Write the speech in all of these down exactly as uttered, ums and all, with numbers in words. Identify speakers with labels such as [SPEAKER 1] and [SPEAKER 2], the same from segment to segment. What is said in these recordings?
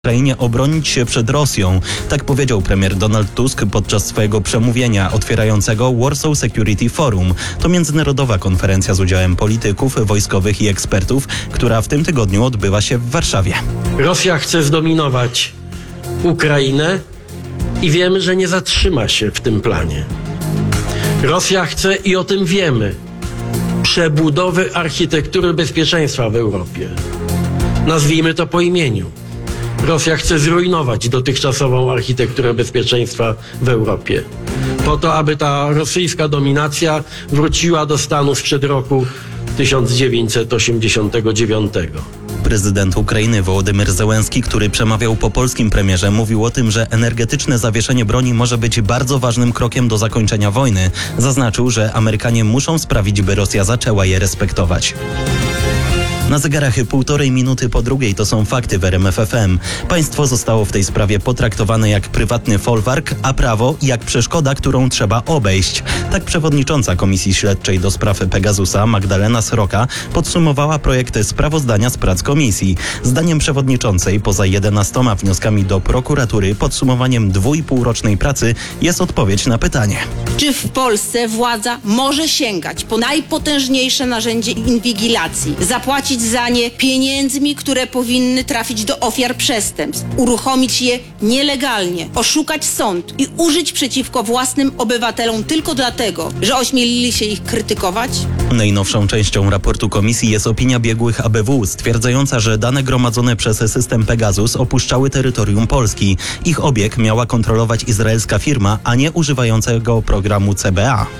[SPEAKER 1] Ukrainie obronić się przed Rosją. Tak powiedział premier Donald Tusk podczas swojego przemówienia otwierającego Warsaw Security Forum. To międzynarodowa konferencja z udziałem polityków, wojskowych i ekspertów, która w tym tygodniu odbywa się w Warszawie.
[SPEAKER 2] Rosja chce zdominować Ukrainę i wiemy, że nie zatrzyma się w tym planie. Rosja chce, i o tym wiemy, przebudowy architektury bezpieczeństwa w Europie. Nazwijmy to po imieniu. Rosja chce zrujnować dotychczasową architekturę bezpieczeństwa w Europie. Po to, aby ta rosyjska dominacja wróciła do stanu sprzed roku tysiąc dziewięćset osiemdziesiątego dziewiątego.
[SPEAKER 1] Prezydent Ukrainy Wołodymyr Zełenski, który przemawiał po polskim premierze, mówił o tym, że energetyczne zawieszenie broni może być bardzo ważnym krokiem do zakończenia wojny. Zaznaczył, że Amerykanie muszą sprawić, by Rosja zaczęła je respektować. Na zegarach półtorej minuty po drugiej to są fakty w R M F F M. Państwo zostało w tej sprawie potraktowane jak prywatny folwark, a prawo jak przeszkoda, którą trzeba obejść. Tak przewodnicząca Komisji Śledczej do spraw Pegasusa Magdalena Sroka podsumowała projekt sprawozdania z prac komisji. Zdaniem przewodniczącej, poza jedenastoma wnioskami do prokuratury, podsumowaniem dwuipółrocznej pracy jest odpowiedź na pytanie:
[SPEAKER 3] czy w Polsce władza może sięgać po najpotężniejsze narzędzie inwigilacji, zapłacić za nie pieniędzmi, które powinny trafić do ofiar przestępstw, uruchomić je nielegalnie, oszukać sąd i użyć przeciwko własnym obywatelom tylko dlatego, że ośmielili się ich krytykować?
[SPEAKER 1] Najnowszą częścią raportu komisji jest opinia biegłych A B W, stwierdzająca, że dane gromadzone przez system Pegasus opuszczały terytorium Polski. Ich obieg miała kontrolować izraelska firma, a nie używającego programu C B A.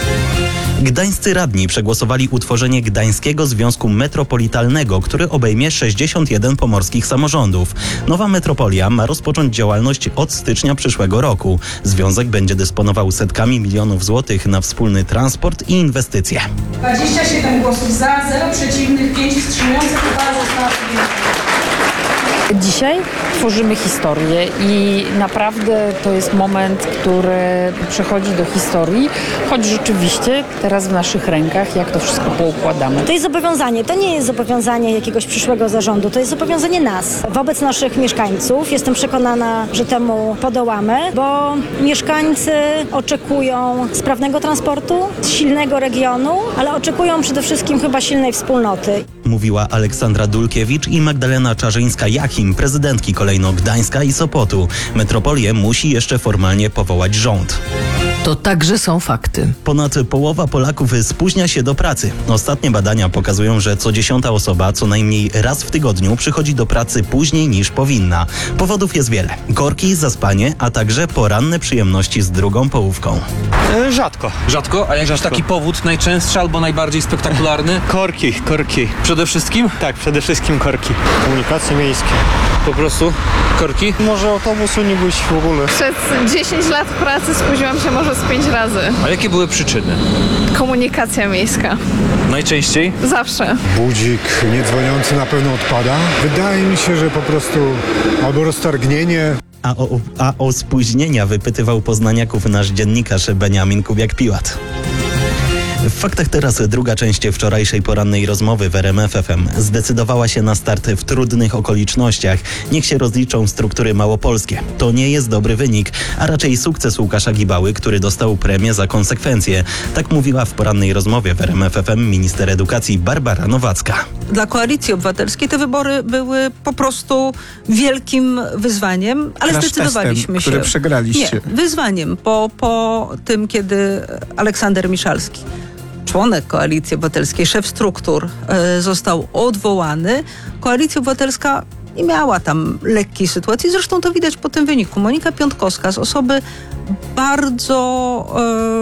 [SPEAKER 1] Gdańscy radni przegłosowali utworzenie Gdańskiego Związku Metropolitalnego, który obejmie sześćdziesiąt jeden pomorskich samorządów. Nowa metropolia ma rozpocząć działalność od stycznia przyszłego roku. Związek będzie dysponował setkami milionów złotych na wspólny transport i inwestycje.
[SPEAKER 4] dwadzieścia siedem głosów za, zero przeciwnych, pięć wstrzymujących. Uchwała została przyjęta.
[SPEAKER 5] Dzisiaj tworzymy historię i naprawdę to jest moment, który przechodzi do historii, choć rzeczywiście teraz w naszych rękach, jak to wszystko poukładamy.
[SPEAKER 6] To jest zobowiązanie, to nie jest zobowiązanie jakiegoś przyszłego zarządu, to jest zobowiązanie nas wobec naszych mieszkańców. Jestem przekonana, że temu podołamy, bo mieszkańcy oczekują sprawnego transportu, silnego regionu, ale oczekują przede wszystkim chyba silnej wspólnoty.
[SPEAKER 1] Mówiła Aleksandra Dulkiewicz i Magdalena Czarzyńska-Jachim, prezydentki kolejno Gdańska i Sopotu. Metropolię musi jeszcze formalnie powołać rząd.
[SPEAKER 7] To także są fakty.
[SPEAKER 1] Ponad połowa Polaków spóźnia się do pracy. Ostatnie badania pokazują, że co dziesiąta osoba co najmniej raz w tygodniu przychodzi do pracy później niż powinna. Powodów jest wiele. Korki, zaspanie, a także poranne przyjemności z drugą połówką.
[SPEAKER 8] E, rzadko.
[SPEAKER 9] Rzadko? A jakże taki powód najczęstszy albo najbardziej spektakularny?
[SPEAKER 8] Korki, korki.
[SPEAKER 9] Przede wszystkim?
[SPEAKER 8] Tak, przede wszystkim korki. Komunikacje miejskie.
[SPEAKER 9] Po prostu korki?
[SPEAKER 8] Może autobusu nie być w ogóle.
[SPEAKER 10] Przez dziesięć lat pracy spóźniłam się może z pięć razy.
[SPEAKER 9] A jakie były przyczyny?
[SPEAKER 10] Komunikacja miejska.
[SPEAKER 9] Najczęściej?
[SPEAKER 10] Zawsze.
[SPEAKER 11] Budzik niedzwoniący na pewno odpada. Wydaje mi się, że po prostu albo roztargnienie.
[SPEAKER 1] A o, a o spóźnienia wypytywał poznaniaków nasz dziennikarz Beniamin Kubiak-Piłat. W faktach teraz druga część wczorajszej porannej rozmowy w R M F F M zdecydowała się na start w trudnych okolicznościach. Niech się rozliczą struktury małopolskie. To nie jest dobry wynik, a raczej sukces Łukasza Gibały, który dostał premię za konsekwencje. Tak mówiła w porannej rozmowie w R M F F M minister edukacji Barbara Nowacka.
[SPEAKER 12] Dla Koalicji Obywatelskiej te wybory były po prostu wielkim wyzwaniem, ale
[SPEAKER 13] Crash
[SPEAKER 12] zdecydowaliśmy
[SPEAKER 13] testem,
[SPEAKER 12] się.
[SPEAKER 13] które przegraliście.
[SPEAKER 12] Nie, wyzwaniem po, po tym, kiedy Aleksander Miszalski, członek Koalicji Obywatelskiej, szef struktur, y, został odwołany. Koalicja Obywatelska nie miała tam lekkiej sytuacji. Zresztą to widać po tym wyniku. Monika Piątkowska z osoby bardzo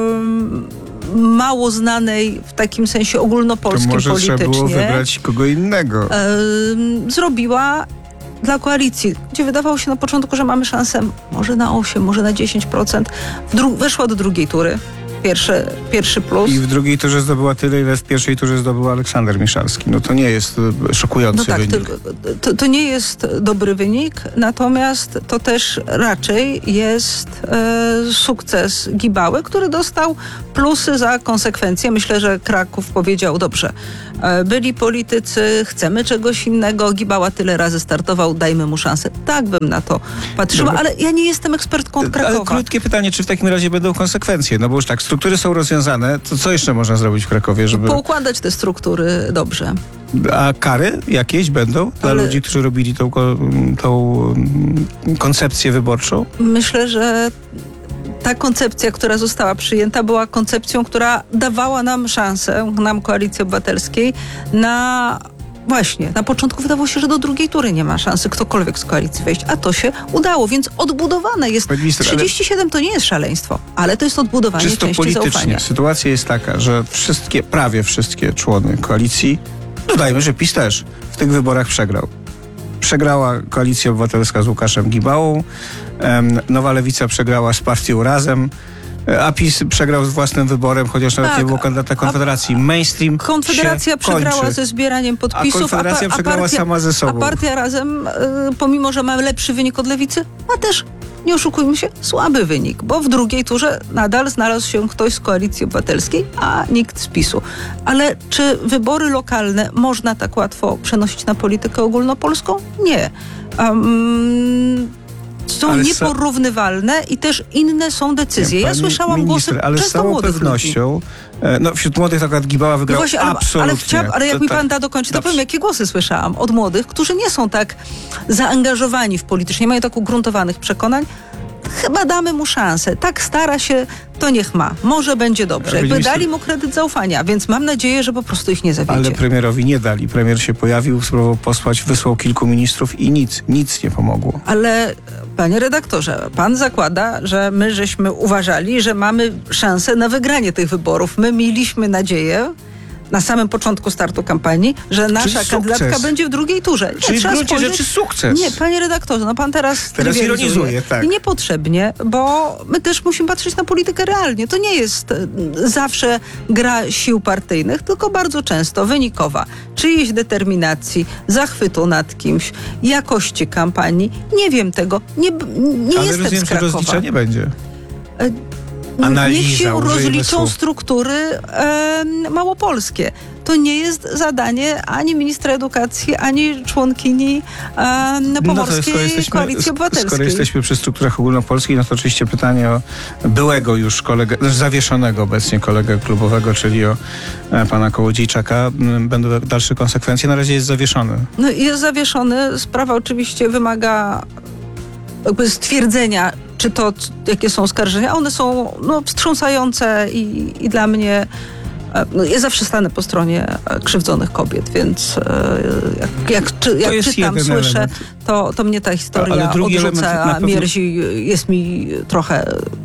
[SPEAKER 12] y, mało znanej w takim sensie ogólnopolskim
[SPEAKER 13] to może
[SPEAKER 12] politycznie.
[SPEAKER 13] Trzeba było wybrać kogo innego.
[SPEAKER 12] Y, zrobiła dla koalicji, gdzie wydawało się na początku, że mamy szansę może na osiem, może na dziesięć procent. Dru- weszła do drugiej tury. Pierwszy, pierwszy plus.
[SPEAKER 13] I w drugiej turze zdobyła tyle, ile w pierwszej turze zdobył Aleksander Miszalski. No to nie jest e, szokujący
[SPEAKER 12] No tak,
[SPEAKER 13] wynik.
[SPEAKER 12] to, to, to nie jest dobry wynik, natomiast to też raczej jest e, sukces Gibały, który dostał plusy za konsekwencje. Myślę, że Kraków powiedział, dobrze, e, byli politycy, chcemy czegoś innego, Gibała tyle razy startował, dajmy mu szansę. Tak bym na to patrzyła,
[SPEAKER 13] Dobra.
[SPEAKER 12] ale ja nie jestem ekspertką od Krakowa.
[SPEAKER 13] Ale krótkie pytanie, czy w takim razie będą konsekwencje? No bo już tak, struktury są rozwiązane, to co jeszcze można zrobić w Krakowie, żeby...
[SPEAKER 12] Poukładać te struktury dobrze.
[SPEAKER 13] A kary jakieś będą dla
[SPEAKER 12] Ale-
[SPEAKER 13] ludzi, którzy robili tą, ko- tą mm, koncepcję wyborczą?
[SPEAKER 12] Myślę, że ta koncepcja, która została przyjęta, była koncepcją, która dawała nam szansę, nam Koalicji Obywatelskiej, na właśnie, na początku wydawało się, że do drugiej tury nie ma szansy ktokolwiek z koalicji wejść, a to się udało, więc odbudowane jest.
[SPEAKER 13] Pani minister, ale-
[SPEAKER 12] trzydzieści siedem to nie jest szaleństwo, ale to jest odbudowanie
[SPEAKER 13] Czysto
[SPEAKER 12] części
[SPEAKER 13] politycznie.
[SPEAKER 12] zaufania.
[SPEAKER 13] Sytuacja jest taka, że wszystkie, prawie wszystkie człony koalicji, dodajmy, że PiS też w tych wyborach przegrał. Przegrała Koalicja Obywatelska z Łukaszem Gibałą, em, Nowa Lewica przegrała z partią Razem, e, a PiS przegrał z własnym wyborem, chociaż nawet
[SPEAKER 12] Tak,
[SPEAKER 13] nie było kandydata
[SPEAKER 12] a-
[SPEAKER 13] Konfederacji. Mainstream
[SPEAKER 12] Konfederacja
[SPEAKER 13] się
[SPEAKER 12] przegrała
[SPEAKER 13] kończy.
[SPEAKER 12] ze zbieraniem podpisów,
[SPEAKER 13] A Konfederacja
[SPEAKER 12] pa-
[SPEAKER 13] przegrała
[SPEAKER 12] partia,
[SPEAKER 13] sama ze sobą.
[SPEAKER 12] A partia Razem, y, pomimo że ma lepszy wynik od Lewicy, ma też, nie oszukujmy się, słaby wynik, bo w drugiej turze nadal znalazł się ktoś z Koalicji Obywatelskiej, a nikt z PiSu. Ale czy wybory lokalne można tak łatwo przenosić na politykę ogólnopolską? Nie. Um, są
[SPEAKER 13] Ale sa-
[SPEAKER 12] nieporównywalne i też inne są decyzje. Ja
[SPEAKER 13] Pani
[SPEAKER 12] słyszałam
[SPEAKER 13] minister,
[SPEAKER 12] głosy
[SPEAKER 13] ale z
[SPEAKER 12] często
[SPEAKER 13] całą
[SPEAKER 12] młodych ludzi.
[SPEAKER 13] pewnością, e, no wśród młodych akurat Gibała
[SPEAKER 12] No
[SPEAKER 13] wygrał
[SPEAKER 12] właśnie, ale,
[SPEAKER 13] absolutnie.
[SPEAKER 12] ale, chciałam, ale jak
[SPEAKER 13] To
[SPEAKER 12] mi
[SPEAKER 13] tak-
[SPEAKER 12] pan da dokończyć, to
[SPEAKER 13] Dobrze.
[SPEAKER 12] powiem, jakie głosy słyszałam od młodych, którzy nie są tak zaangażowani w politycznie, nie mają tak ugruntowanych przekonań. Chyba damy mu szansę. Tak stara się, to niech ma. Może będzie dobrze.
[SPEAKER 13] Ale
[SPEAKER 12] Jakby
[SPEAKER 13] minister-
[SPEAKER 12] dali mu kredyt zaufania, więc mam nadzieję, że po prostu ich nie zawiedzie.
[SPEAKER 13] Ale premierowi nie dali. Premier się pojawił, spróbował posłać, wysłał kilku ministrów i nic, nic nie pomogło.
[SPEAKER 12] Ale panie redaktorze, pan zakłada, że my żeśmy uważali, że mamy szansę na wygranie tych wyborów. My mieliśmy nadzieję na samym początku startu kampanii, że nasza
[SPEAKER 13] sukces.
[SPEAKER 12] kandydatka będzie w drugiej turze. Nie,
[SPEAKER 13] Czyli w
[SPEAKER 12] trzeba
[SPEAKER 13] gruncie
[SPEAKER 12] spojrzeć-
[SPEAKER 13] rzeczy sukces.
[SPEAKER 12] Nie, panie redaktorze, no pan teraz
[SPEAKER 13] Teraz
[SPEAKER 12] trywializuje.
[SPEAKER 13] ironizuje, tak.
[SPEAKER 12] I niepotrzebnie, bo my też musimy patrzeć na politykę realnie. To nie jest e, zawsze gra sił partyjnych, tylko bardzo często wynikowa czyjejś determinacji, zachwytu nad kimś, jakości kampanii. Nie wiem tego. Nie, nie
[SPEAKER 13] Ale
[SPEAKER 12] jestem
[SPEAKER 13] rozumiem,
[SPEAKER 12] z
[SPEAKER 13] że
[SPEAKER 12] Krakowa.
[SPEAKER 13] rozliczenie będzie.
[SPEAKER 12] E,
[SPEAKER 13] Analiza,
[SPEAKER 12] Niech się
[SPEAKER 13] użyjmy
[SPEAKER 12] rozliczą
[SPEAKER 13] słów.
[SPEAKER 12] struktury e, małopolskie. To nie jest zadanie ani ministra edukacji, ani członkini e, Pomorskiej Koalicji Obywatelskiej.
[SPEAKER 13] skoro jesteśmy przy strukturach ogólnopolskich, no to oczywiście pytanie o byłego już kolegę, znaczy zawieszonego obecnie kolegę klubowego, czyli o e, pana Kołodziejczaka. M, Będą dalsze konsekwencje. Na razie jest zawieszony.
[SPEAKER 12] No, jest zawieszony. Sprawa oczywiście wymaga jakby stwierdzenia, czy to, c- jakie są oskarżenia. One są no, wstrząsające i, i dla mnie e, no, ja zawsze stanę po stronie e, krzywdzonych kobiet, więc e, jak, jak, czy, jak
[SPEAKER 13] jest
[SPEAKER 12] czytam,
[SPEAKER 13] jeden
[SPEAKER 12] słyszę,
[SPEAKER 13] element.
[SPEAKER 12] to, to mnie ta historia
[SPEAKER 13] Ale drugi element
[SPEAKER 12] odrzuca,
[SPEAKER 13] na
[SPEAKER 12] a
[SPEAKER 13] pewno-
[SPEAKER 12] mierzi, jest mi trochę,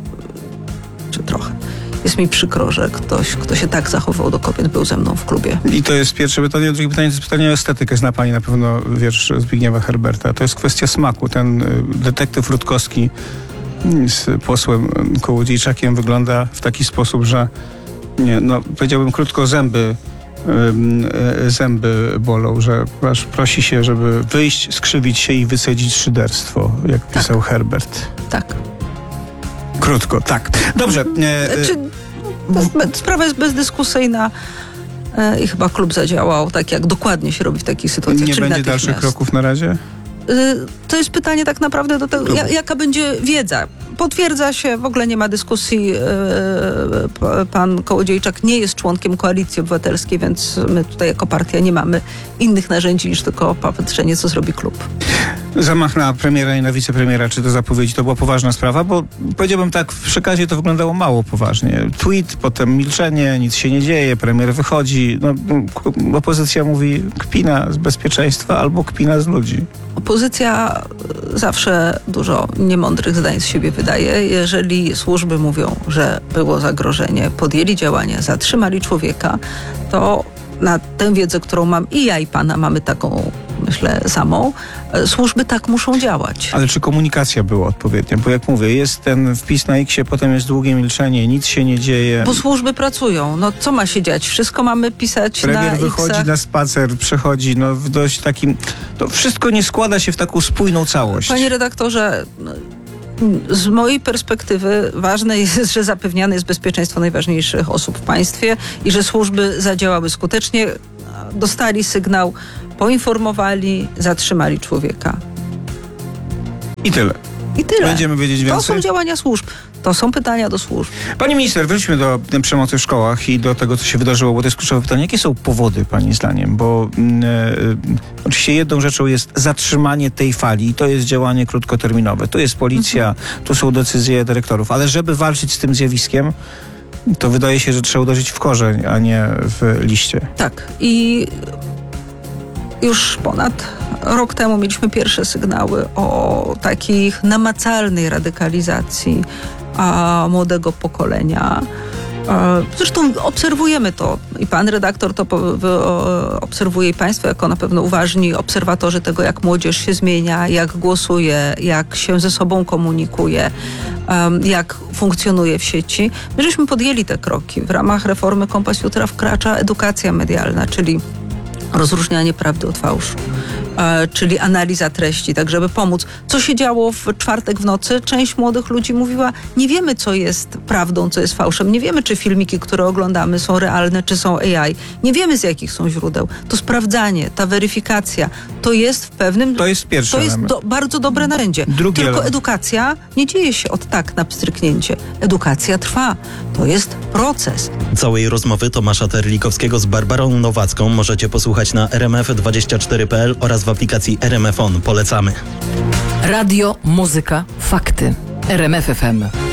[SPEAKER 12] czy trochę, jest mi przykro, że ktoś, kto się tak zachował do kobiet, był ze mną w klubie.
[SPEAKER 13] I to jest pierwsze pytanie. Drugie pytanie to jest pytanie o estetykę. Zna pani na pewno wiersz Zbigniewa Herberta. To jest kwestia smaku. Ten y, detektyw Rutkowski y, z posłem y, Kołodziejczakiem wygląda w taki sposób, że nie, no, powiedziałbym krótko, zęby y, y, zęby bolą, że aż prosi się, żeby wyjść, skrzywić się i wycedzić szyderstwo, jak pisał Herbert.
[SPEAKER 12] Tak.
[SPEAKER 13] Krótko, tak. Dobrze. e, e,
[SPEAKER 12] Czy, to jest be- sprawa jest bezdyskusyjna e, i chyba klub zadziałał tak, jak dokładnie się robi w takich sytuacjach.
[SPEAKER 13] nie
[SPEAKER 12] czyli
[SPEAKER 13] będzie dalszych
[SPEAKER 12] natychmiast.
[SPEAKER 13] kroków na razie?
[SPEAKER 12] Y, To jest pytanie tak naprawdę do tego, ja, jaka będzie wiedza. Potwierdza się, w ogóle nie ma dyskusji. y, p- Pan Kołodziejczak nie jest członkiem Koalicji Obywatelskiej, więc my tutaj jako partia nie mamy innych narzędzi niż tylko patrzenie, co zrobi klub.
[SPEAKER 13] Zamach na premiera i na wicepremiera, czy to zapowiedzi, to była poważna sprawa, bo powiedziałbym tak, w przekazie to wyglądało mało poważnie. Tweet, potem milczenie, nic się nie dzieje, premier wychodzi, no, k- opozycja mówi kpina z bezpieczeństwa albo kpina z ludzi.
[SPEAKER 12] Opozycja zawsze dużo niemądrych zdań z siebie wydaje. Jeżeli służby mówią, że było zagrożenie, podjęli działania, zatrzymali człowieka, to na tę wiedzę, którą mam i ja i pana mamy taką myślę, samą, służby tak muszą działać.
[SPEAKER 13] Ale czy komunikacja była odpowiednia? Bo jak mówię, jest ten wpis na X-ie, potem jest długie milczenie, nic się nie dzieje.
[SPEAKER 12] Bo służby pracują. No co ma się dziać? Wszystko mamy pisać
[SPEAKER 13] Premier
[SPEAKER 12] na
[SPEAKER 13] wychodzi
[SPEAKER 12] X-ach.
[SPEAKER 13] na spacer, przechodzi no, w dość takim... To wszystko nie składa się w taką spójną całość.
[SPEAKER 12] Panie redaktorze, no, z mojej perspektywy ważne jest, że zapewniane jest bezpieczeństwo najważniejszych osób w państwie i że służby zadziałały skutecznie, dostali sygnał, poinformowali, zatrzymali człowieka.
[SPEAKER 13] I tyle.
[SPEAKER 12] I tyle.
[SPEAKER 13] Będziemy wiedzieć
[SPEAKER 12] To
[SPEAKER 13] więcej.
[SPEAKER 12] są działania służb. To są pytania do służb.
[SPEAKER 13] Pani minister, wróćmy do tej przemocy w szkołach i do tego, co się wydarzyło, bo to jest kluczowe pytanie. Jakie są powody, pani zdaniem? Bo e, oczywiście jedną rzeczą jest zatrzymanie tej fali i to jest działanie krótkoterminowe. To jest policja, mhm. tu są decyzje dyrektorów. Ale żeby walczyć z tym zjawiskiem, to wydaje się, że trzeba uderzyć w korzeń, a nie w liście.
[SPEAKER 12] Tak. I już ponad rok temu mieliśmy pierwsze sygnały o takich namacalnej radykalizacji a, młodego pokolenia. E, Zresztą obserwujemy to i pan redaktor to po, wy, o, obserwuje i państwo jako na pewno uważni obserwatorzy tego, jak młodzież się zmienia, jak głosuje, jak się ze sobą komunikuje, um, jak funkcjonuje w sieci. My żeśmy podjęli te kroki. W ramach reformy Kompas Jutra wkracza edukacja medialna, czyli rozróżnianie prawdy od fałszu, e, czyli analiza treści, tak żeby pomóc. Co się działo w czwartek w nocy? Część młodych ludzi mówiła, nie wiemy, co jest prawdą, co jest fałszem. Nie wiemy, czy filmiki, które oglądamy, są realne, czy są A I. Nie wiemy, z jakich są źródeł. To sprawdzanie, ta weryfikacja, to jest w pewnym...
[SPEAKER 13] To jest pierwszy
[SPEAKER 12] To jest
[SPEAKER 13] element.
[SPEAKER 12] do, bardzo dobre narzędzie.
[SPEAKER 13] Drugi
[SPEAKER 12] Tylko
[SPEAKER 13] element.
[SPEAKER 12] edukacja nie dzieje się od tak na pstryknięcie. Edukacja trwa. To jest proces.
[SPEAKER 1] Całej rozmowy Tomasza Terlikowskiego z Barbarą Nowacką możecie posłuchać na r m f dwadzieścia cztery kropka p l oraz w aplikacji R M F On. Polecamy.
[SPEAKER 7] Radio, muzyka, fakty. R M F F M.